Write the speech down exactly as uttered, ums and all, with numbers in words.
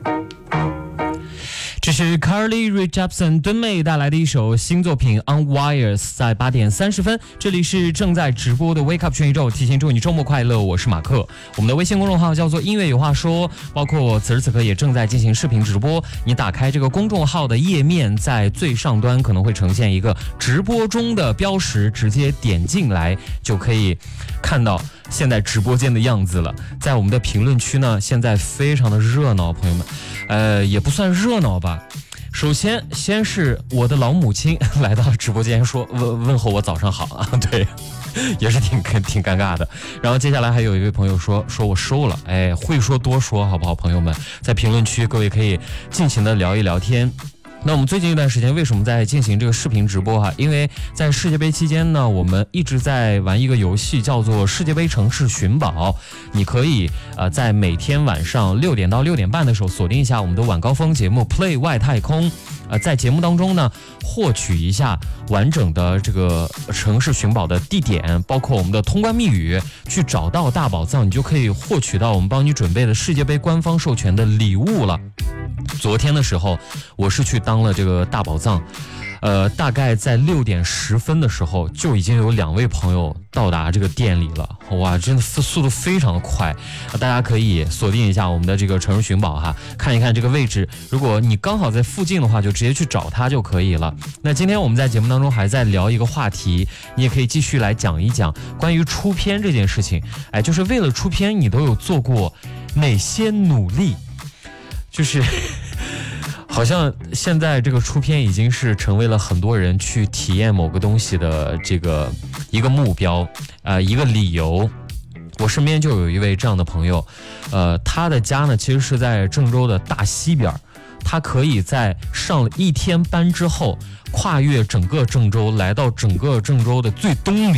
这是 Carly Rae Jepsen 敦妹带来的一首新作品 On Wires， 在八点三十分，这里是正在直播的 Wake Up 全宇宙，提前祝你周末快乐，我是马克。我们的微信公众号叫做音乐有话说，包括此时此刻也正在进行视频直播。你打开这个公众号的页面，在最上端可能会呈现一个直播中的标识，直接点进来就可以看到现在直播间的样子了。在我们的评论区呢，现在非常的热闹，朋友们，呃，也不算热闹吧。首先，先是我的老母亲来到直播间说问问候我早上好啊，对，也是挺挺尴尬的。然后接下来还有一位朋友说说我瘦了，哎，会说多说好不好，朋友们，在评论区各位可以尽情的聊一聊天。那我们最近一段时间为什么在进行这个视频直播哈？因为在世界杯期间呢，我们一直在玩一个游戏，叫做世界杯城市寻宝。你可以呃在每天晚上六点到六点半的时候锁定一下我们的晚高峰节目 Play 外太空。呃，在节目当中呢，获取一下完整的这个城市寻宝的地点，包括我们的通关密语，去找到大宝藏，你就可以获取到我们帮你准备的世界杯官方授权的礼物了。昨天的时候，我是去当了这个大宝藏，呃，大概在六点十分的时候，就已经有两位朋友到达这个店里了。哇，真的速度非常的快，大家可以锁定一下我们的这个城市寻宝哈，看一看这个位置。如果你刚好在附近的话，就直接去找它就可以了。那今天我们在节目当中还在聊一个话题，你也可以继续来讲一讲关于出片这件事情。哎，就是为了出片，你都有做过哪些努力？就是好像现在这个出片已经是成为了很多人去体验某个东西的这个一个目标，呃，一个理由。我身边就有一位这样的朋友，呃，他的家呢其实是在郑州的大西边，他可以在上了一天班之后，跨越整个郑州，来到整个郑州的最东边。